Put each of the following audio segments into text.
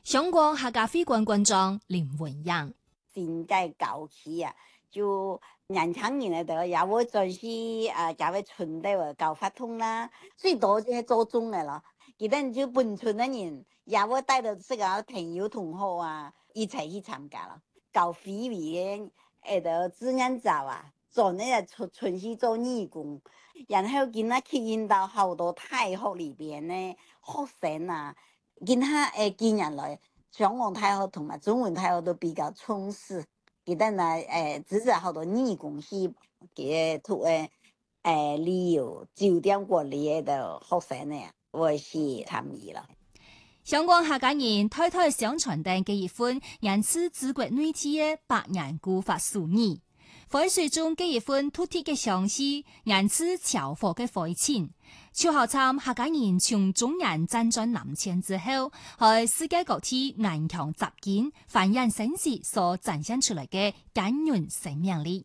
香港客家會館館長林文陽。 現在搞起啊，就年輕人嚟到也會再是就會村的搞發通啦，最多就係做中嘅咯。佢哋就本村嘅人也會帶到這個朋友同學啊，一齊去參加咯。搞非遺嘅到志願者啊，做呢個村去做義工，然後佢哋吸引到好多大學裏邊呢學生啊，佢哋見人來。香港大學同埋中文大學都比較重視，佢哋呢支持好多義工去嘅圖旅遊酒店管理的學生呢，我是參與了。 香港客家人代代相傳定嘅一份源自中國內地嘅百年古法俗語，火水中嘅一份土地嘅相似，源自潮火嘅火情。超後參客家人從中原輾轉南遷之後，喺世界各地頑強集結，繁衍生息所展現出來嘅堅韌生命力。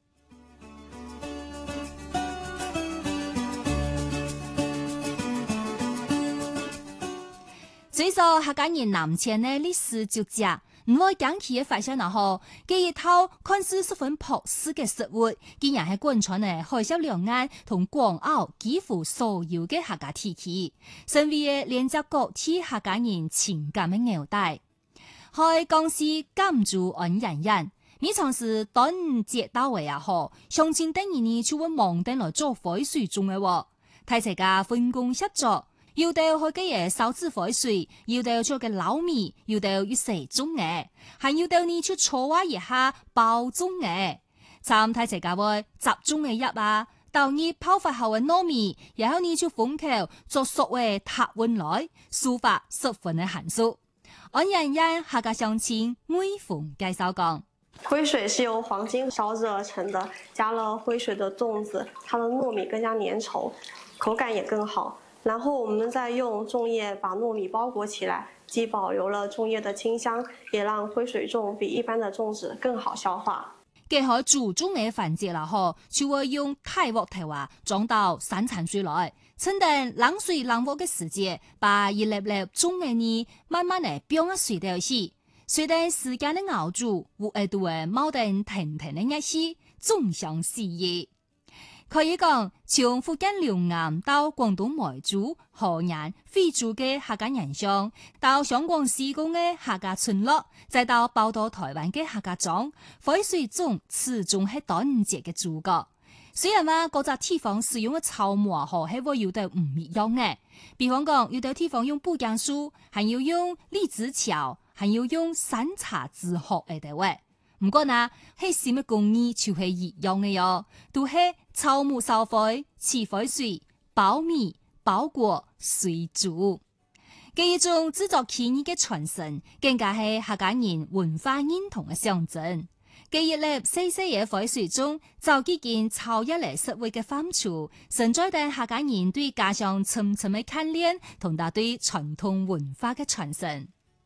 隨着客家人南遷嘅歷史足跡，唔會講起嘅發現然後，這一套看似十分樸實嘅食物，竟然係貫穿嘅海峽兩岸同港澳幾乎所有嘅客家地區，成為連接各地客家人情感嘅紐帶。喺江西贛州安仁人，每場是端午節到位也好，鄉親等人就會忙定來做火水粽嘅喎，大家分工協作。要到去嘅嘢燒製火水，要到做嘅撈米，要到要食粽嘅，還要到你去搓挖一下包粽嘅。參睇大家會集中嘅入啊，到你泡發後嘅糯米，然後你就封口做熟嘅塔溫來，手法十分嘅嫻熟。安仁人客家鄉親每逢介紹講， 灰水是由黃金燒製而成的，加了灰水的粽子，它的糯米更加粘稠，口感也更好。然後我們再用粽葉把糯米包裹起來，既保留了粽葉的清香，也讓灰水粽比一般的粽子更好消化。 結合煮粽嘅環節啦，嗬，就會用大鑊頭啊裝到三層水來，趁等冷水冷鑊嘅時節，把一粒粒粽嘅泥慢慢地飆喺水底去，隨着時間的熬煮，有耳朵嘅冒定騰騰嘅熱氣，粽香四溢。可以講，從福建龍岩到廣東梅州、河南惠州嘅客家人鄉，到香港西貢嘅客家村落，再到報到台灣嘅客家莊，火水粽始終係端午節嘅主角。雖然話各個地方使用嘅草木河係會有得唔一樣嘅，比方講有啲地方用布莖樹，還要用荔枝橋，還要用山茶子殼嚟嘅喂。唔過呢，係什麼工藝就係一樣嘅喲，都係草木燒火、起火水、包米、包裹、水煮。嘅一種製作技藝嘅傳承，更加係客家人文化認同嘅象徵。嘅一粒細細嘅火水中，就幾件超一嚟實惠嘅範疇，承載住客家人對家鄉深深嘅眷戀，同埋對傳統文化嘅傳承。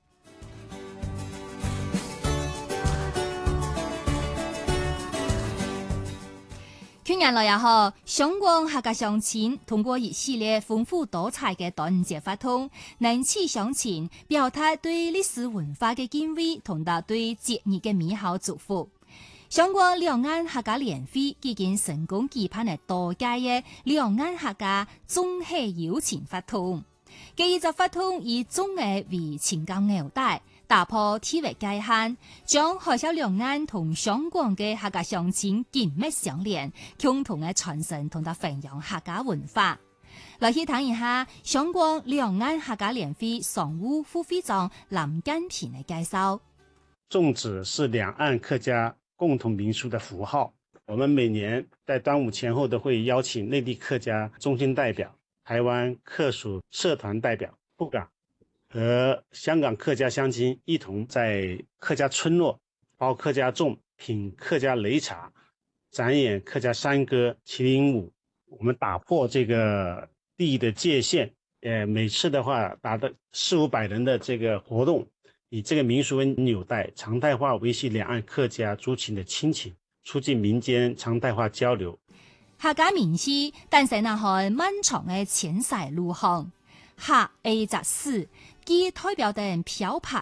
去年來也好，香港客家鄉親通過一系列豐富多彩嘅端午節活動，能起鄉親表達對歷史文化嘅敬畏，同埋對節日嘅美好祝福。香港兩岸客家聯會已經成功舉辦了多屆嘅兩岸客家綜合友情活動，嘅一隻活動以綜藝為情感紐帶，打破地域界限，將海峽兩岸同香港嘅客家鄉親緊密相連，共同嘅傳承同埋弘揚客家文化。來去睇一下香港兩岸客家聯會常務副會長林根平嘅介紹。 粽子是兩岸客家共同民俗的符號，我們每年在端午前後都會邀請內地客家中心代表、台灣客屬社團代表赴港，和香港客家鄉親一同在客家村落包客家粽、品客家擂茶、展演客家山歌、麒麟舞。我們打破這個地域的界限，每次的話達到400-500人的這個活動，以這個民俗為紐帶，常態化維繫兩岸客家族群的親情，促進民間常態化交流。 客家名氣誕生喺漫長嘅遷徙路上，客 A 則是既代表定漂泊